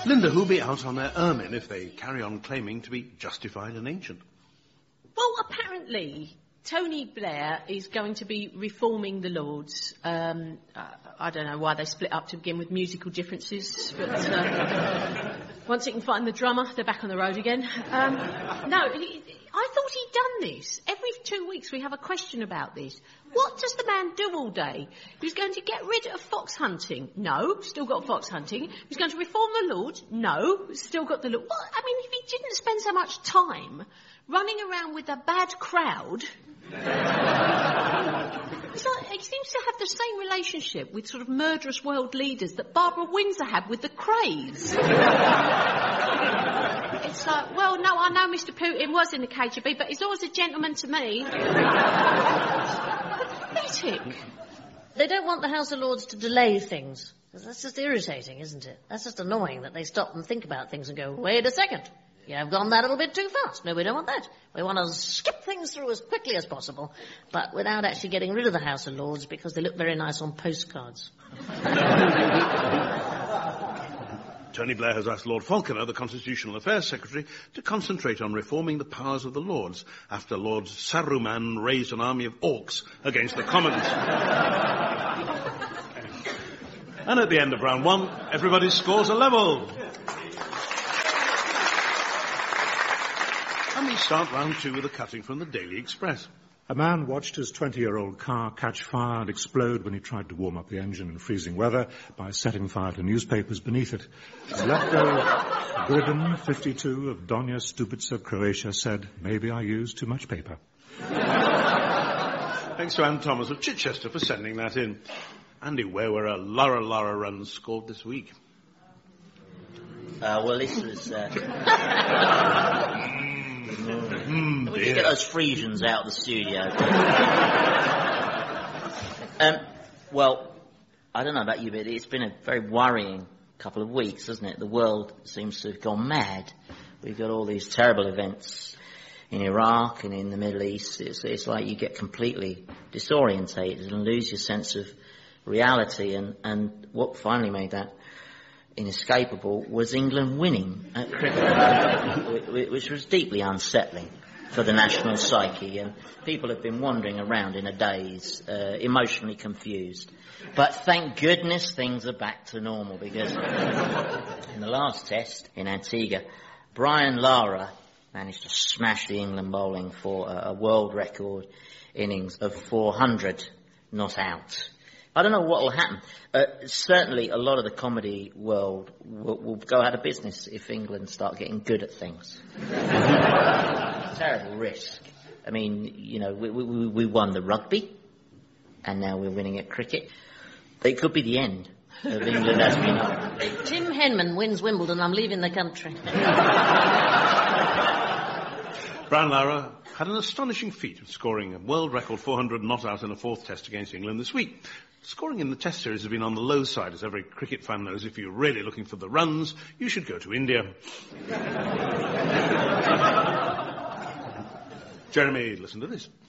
Linda, who'll be out on their ermine if they carry on claiming to be justified and ancient? Well, apparently, Tony Blair is going to be reforming the Lords. I don't know why they split up to begin with, musical differences, but once he can find the drummer, they're back on the road again. I thought he'd done this. Every 2 weeks we have a question about this. What does the man do all day? He was going to get rid of fox hunting. No, still got fox hunting. He was going to reform the Lords. No, still got the Lords. Well, I mean, if he didn't spend so much time running around with a bad crowd... It's like, he seems to have the same relationship with sort of murderous world leaders that Barbara Windsor had with the Krays. It's like, well, no, I know Mr. Putin was in the KGB, but he's always a gentleman to me. Pathetic. They don't want the House of Lords to delay things. That's just irritating, isn't it? That's just annoying that they stop and think about things and go, wait a second. You have gone that a little bit too fast. No, we don't want that. We want to skip things through as quickly as possible, but without actually getting rid of the House of Lords because they look very nice on postcards. Tony Blair has asked Lord Falconer, the Constitutional Affairs Secretary, to concentrate on reforming the powers of the Lords after Lord Saruman raised an army of orcs against the Commons. And at the end of round one, everybody's scores are level. And we start round two with a cutting from the Daily Express. A man watched his 20-year-old car catch fire and explode when he tried to warm up the engine in freezing weather by setting fire to newspapers beneath it. Zlatko Gridin, 52, of Donja Stupica, Croatia, said, maybe I used too much paper. Thanks to Anne Thomas of Chichester for sending that in. Andy, where were Lara runs scored this week? Well, this was... We should get those Frisians out of the studio. Well, I don't know about you, but it's been a very worrying couple of weeks, hasn't it? The world seems to have gone mad. We've got all these terrible events in Iraq and in the Middle East. It's like you get completely disorientated and lose your sense of reality. And what finally made that inescapable was England winning at cricket, which was deeply unsettling for the national psyche, and people have been wandering around in a daze, emotionally confused. But thank goodness things are back to normal, because in the last test in Antigua, Brian Lara managed to smash the England bowling for a world record innings of 400 not out. I don't know what will happen. Certainly a lot of the comedy world will go out of business if England start getting good at things. Terrible risk. I mean, you know, we won the rugby, and now we're winning at cricket. It could be the end of England as we know. Tim Henman wins Wimbledon, I'm leaving the country. Brian Lara had an astonishing feat of scoring a world record 400 not out in a fourth test against England this week. Scoring in the test series has been on the low side, as every cricket fan knows. If you're really looking for the runs, you should go to India. Jeremy, listen to this.